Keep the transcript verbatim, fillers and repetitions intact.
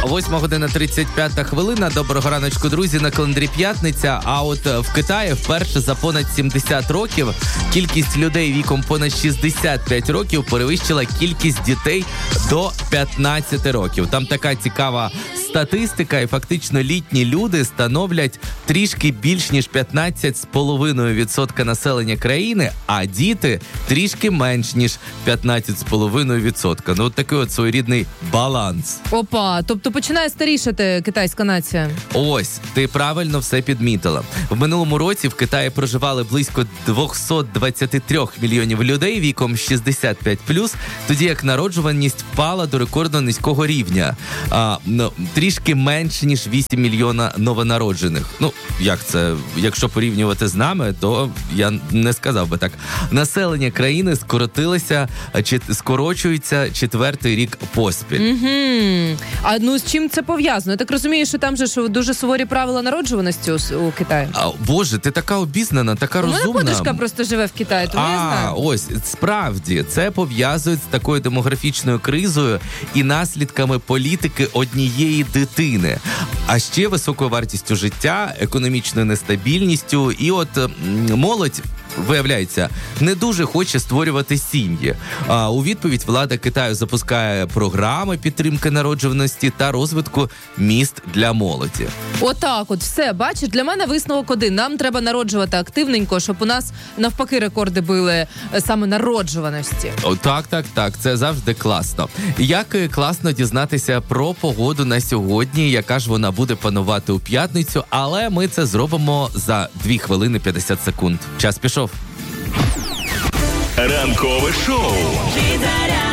восьма година тридцять п'ята хвилина. Доброго раночку, друзі, на календарі п'ятниця. А от в Китаї вперше за понад сімдесят років кількість людей віком понад шістдесят п'ять років перевищила кількість дітей до п'ятнадцяти років. Там така цікава статистика, і фактично літні люди становлять трішки більш ніж п'ятнадцять з половиною відсотка населення країни, а діти трішки менш ніж п'ятнадцять з половиною відсотка. Ну, от такий от своєрідний баланс. Опа, тобто починає старішати китайська нація. Ось, ти правильно все підмітила. В минулому році в Китаї проживали близько двісті двадцять три мільйонів людей віком шістдесят п'ять плюс, тоді як народжуваність впала до рекордно низького рівня. А, ну, трішки менше, ніж вісім мільйона новонароджених. Ну, як це? Якщо порівнювати з нами, то я не сказав би так. Населення країни скоротилося, чи скорочується четвертий рік поспіль. Угу. А ну з чим це пов'язано? Я так розумію, що там же що дуже суворі правила народжуваності у, у Китаї. А, Боже, ти така обізнана, така у розумна. У мене подружка просто живе в Китаї, тому а, я знаю. Ось, справді, це пов'язують з такою демографічною кризою і наслідками політики однієї дитини. А ще високою вартістю життя, економічною нестабільністю. І от м, молодь, виявляється, не дуже хоче створювати сім'ї. А у відповідь влада Китаю запускає програми підтримки народжуваності та розвитку міст для молоді. Отак от, все, бачиш, для мене висновок один. Нам треба народжувати активненько, щоб у нас навпаки рекорди били саме народжуваності. О, так, так, так, це завжди класно. Як класно дізнатися про погоду на сьогодні, яка ж вона буде панувати у п'ятницю, але ми це зробимо за дві хвилини п'ятдесят секунд. Час пішов. Ранкове шоу.